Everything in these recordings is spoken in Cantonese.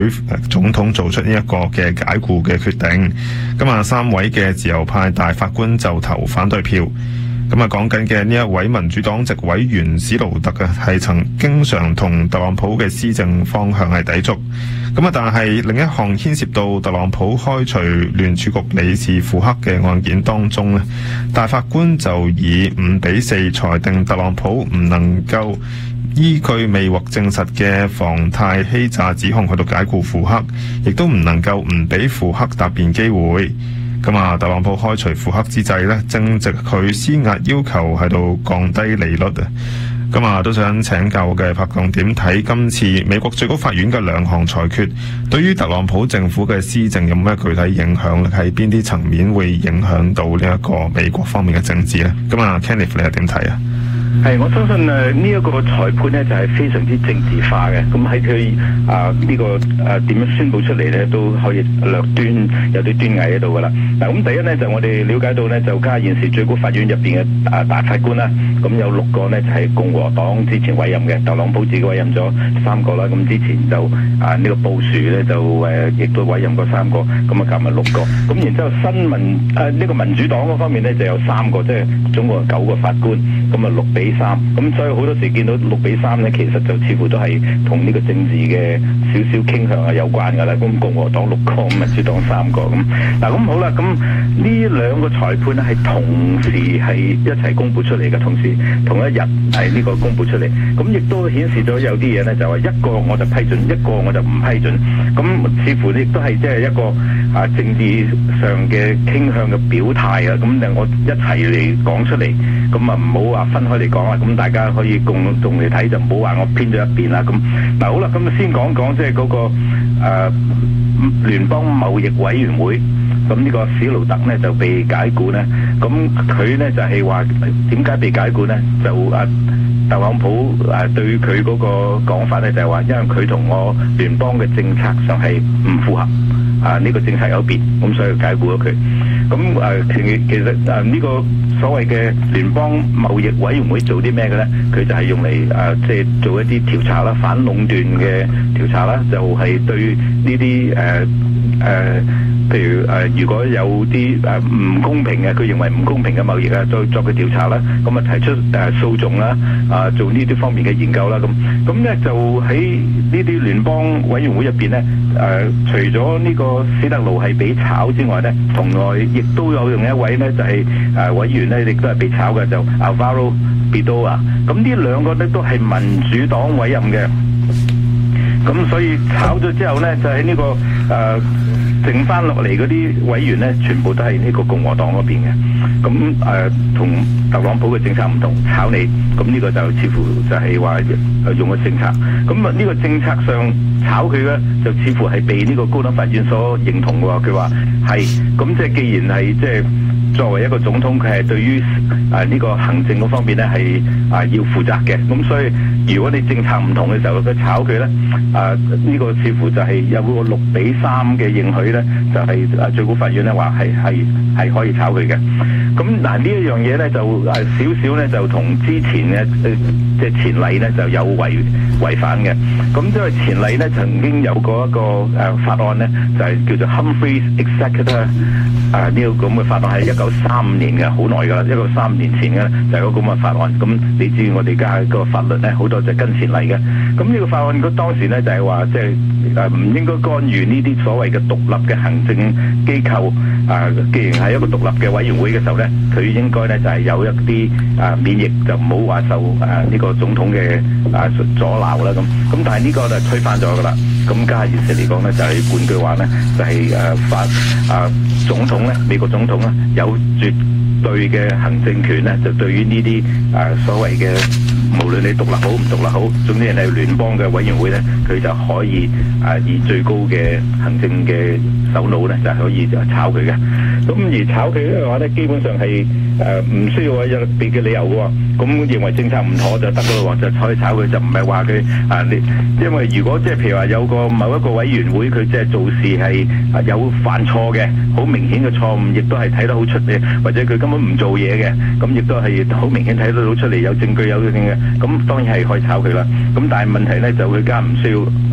總統做出呢一個嘅解僱嘅決定。咁啊，3位嘅自由派大法官就投反對票。咁啊，講緊嘅呢一位民主黨籍委員史盧特啊，係曾經常同特朗普嘅施政方向係抵觸。咁啊，但係另一項牽涉到特朗普開除聯儲局理事庫克嘅案件當中呢，大法官就以5-4裁定特朗普唔能夠依據未獲證實嘅房貸欺詐指控去到解僱庫克，亦都唔能夠唔俾庫克答辯機會。咁啊，特朗普開除庫克之際呢，正值佢施壓要求喺度降低利率啊。咁啊，都想請教嘅柏強點睇今次美國最高法院嘅2項裁決，對於特朗普政府嘅施政有咩具體影響？喺邊啲層面會影響到呢一個美國方面嘅政治呢？咁啊 Kenneth 你又點睇啊？ 係，我相信呢一個裁判呢就係非常之政治化嘅。咁喺佢呢個點樣宣佈出嚟呢，都可以略端有啲端倪喺度噶啦。嗱，咁第一呢，就我哋了解到呢，就加現時最高法院入邊嘅大法官啦，咁有6個呢就係共和黨之前委任嘅，特朗普自己委任咗3個啦。咁之前就呢個布殊呢，就亦都委任過3個，咁啊加埋6個。咁然之後呢個民主黨嗰方面呢，就有3個，即係總共9個法官，咁啊6-3。咁所以好多時見到6-3呢，其實就似乎都係同呢個政治嘅少少傾向係有關㗎啦。咁共和黨6個，民主黨3個咁。嗱，咁好啦，咁呢2個裁判呢係同時係一齊公佈出嚟嘅，同一日係呢個公佈出嚟。咁亦都顯示咗有啲嘢呢，就話一個我就批准，一個我就唔批准。咁似乎亦都係即係一個政治上嘅傾向嘅表態啊。咁我一齊嚟講出嚟，咁啊唔好話分開嚟講。咁大家可以共同嚟睇，就唔好話我偏咗一邊啦。咁嗱，好啦，咁先講講即係嗰個聯邦貿易委員會。咁呢個史盧特呢就被解僱呢。咁佢呢就係話點解被解僱呢？就特朗普對佢嗰個講法呢，就係話，因為佢同我聯邦嘅政策上係唔符合呢個政策有別，咁所以解僱咗佢。咁其實呢個所謂嘅聯邦貿易委員會做啲咩嘅呢？佢就係用嚟即係做一啲調查啦，反壟斷嘅調查啦，就係對呢啲譬如如果有啲唔公平嘅，佢認為唔公平嘅貿易啊，再作嘅調查啦，咁啊提出訴訟啦，做呢啲方面嘅研究啦，咁咧就喺呢啲聯邦委員會入邊咧，除咗呢個史特勞係被炒之外咧，同外亦都有另一位咧就係委員咧，亦都係被炒嘅，就 Alvaro Bidoa。咁呢2個咧都係民主黨委任嘅，咁所以炒咗之後咧，就喺呢個剩翻落嚟嗰啲委員呢，全部都係呢個共和黨嗰邊嘅。咁同特朗普嘅政策唔同，炒你。咁呢個就似乎就係話用個政策。咁啊呢個政策上炒佢呢，就似乎係被呢個高等法院所認同嘅喎。佢話係，咁即係既然係即係作為一個總統，佢係對於呢個行政嗰方面呢係要負責嘅。咁所以如果你政策唔同嘅時候，佢炒佢呢，呢個似乎就係有個6-3嘅認許呢，就係最高法院呢話係可以炒佢嘅。咁嗱呢一樣嘢呢，就少少呢，就同之前嘅即係前例呢就有違反嘅。咁因為前例呢曾經有過一個法案呢，就係叫做 Humphrey Executor 呢個咁嘅法案，係1935年嘅，好耐噶啦，1935年前嘅就係個咁嘅法案。咁你知我哋而家個法律呢，好多就跟前例嘅。咁呢個法案佢當時呢，就係話即係唔應該干預呢啲所謂嘅獨立嘅行政機構。既然係一個獨立嘅委員會嘅時候呢，佢應該呢就係有一啲免疫，就唔好話受呢個總統嘅阻撓啦咁。咁但係呢個就推翻咗噶啦。咁家下現時嚟講呢，就係換句話呢，就係總統呢，美國總統呢，有絕對嘅行政權呢，就對於呢啲所謂嘅無論你獨立好唔獨立好，總之係聯邦嘅委員會呢，佢就可以以最高嘅行政嘅首腦呢，就可以炒佢嘅。咁而炒佢嘅話呢，基本上係唔需要有特別嘅理由嘅喎。咁認為政策唔妥就得咯喎，就可以炒佢，就唔係話佢因為如果即係譬如話有個某一個委員會，佢即係做事係有犯錯嘅，好明顯嘅錯誤，亦都係睇得好出嘅，或者佢根本唔做嘢嘅，咁亦都係好明顯睇得到出嚟，有證據有證嘅，咁當然係可以炒佢啦。咁但係問題呢，就佢而家唔需要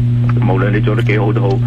無論你做得幾好都好。